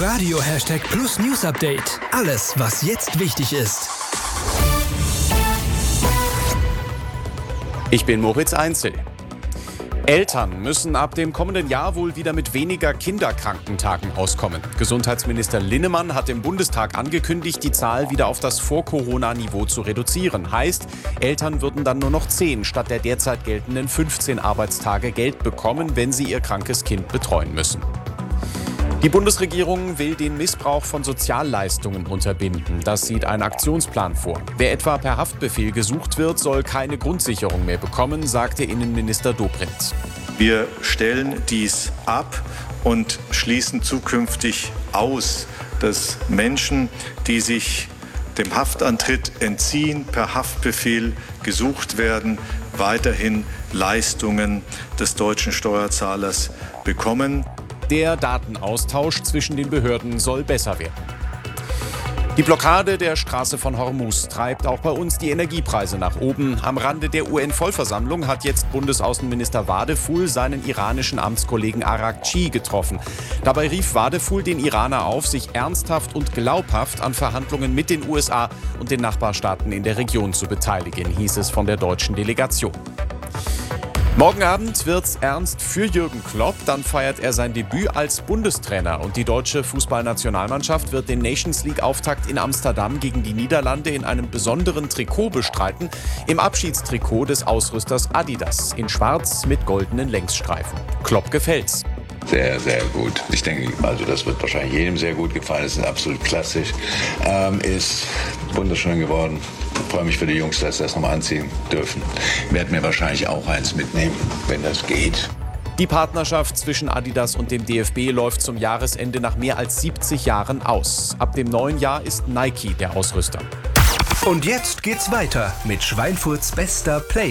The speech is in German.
Radio #Plus News Update. Alles, was jetzt wichtig ist. Ich bin Moritz Einzel. Eltern müssen ab dem kommenden Jahr wohl wieder mit weniger Kinderkrankentagen auskommen. Gesundheitsminister Linnemann hat im Bundestag angekündigt, die Zahl wieder auf das Vor-Corona-Niveau zu reduzieren. Heißt, Eltern würden dann nur noch 10 statt der derzeit geltenden 15 Arbeitstage Geld bekommen, wenn sie ihr krankes Kind betreuen müssen. Die Bundesregierung will den Missbrauch von Sozialleistungen unterbinden. Das sieht ein Aktionsplan vor. Wer etwa per Haftbefehl gesucht wird, soll keine Grundsicherung mehr bekommen, sagte Innenminister Dobrindt. Wir stellen dies ab und schließen zukünftig aus, dass Menschen, die sich dem Haftantritt entziehen, per Haftbefehl gesucht werden, weiterhin Leistungen des deutschen Steuerzahlers bekommen. Der Datenaustausch zwischen den Behörden soll besser werden. Die Blockade der Straße von Hormuz treibt auch bei uns die Energiepreise nach oben. Am Rande der UN-Vollversammlung hat jetzt Bundesaußenminister Wadeful seinen iranischen Amtskollegen Araghchi getroffen. Dabei rief Wadeful den Iraner auf, sich ernsthaft und glaubhaft an Verhandlungen mit den USA und den Nachbarstaaten in der Region zu beteiligen, hieß es von der deutschen Delegation. Morgen Abend wird's ernst für Jürgen Klopp. Dann feiert er sein Debüt als Bundestrainer. Und die deutsche Fußballnationalmannschaft wird den Nations-League-Auftakt in Amsterdam gegen die Niederlande in einem besonderen Trikot bestreiten. Im Abschiedstrikot des Ausrüsters Adidas. In schwarz mit goldenen Längsstreifen. Klopp gefällt's. Sehr, sehr gut. Ich denke, also das wird wahrscheinlich jedem sehr gut gefallen. Es ist absolut klassisch. Ist wunderschön geworden. Ich freue mich für die Jungs, dass sie das nochmal anziehen dürfen. Werden mir wahrscheinlich auch eins mitnehmen, wenn das geht. Die Partnerschaft zwischen Adidas und dem DFB läuft zum Jahresende nach mehr als 70 Jahren aus. Ab dem neuen Jahr ist Nike der Ausrüster. Und jetzt geht's weiter mit Schweinfurts bester Play.